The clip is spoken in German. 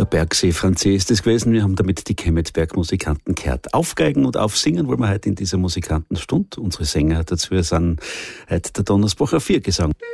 Der Bergsee Franzé ist es gewesen. Wir haben damit die Kemmetberg-Musikanten gehört. Aufgeigen und aufsingen wollen wir heute in dieser Musikantenstunde. Unsere Sänger dazu sind heute der Donnersbacher Viergesang.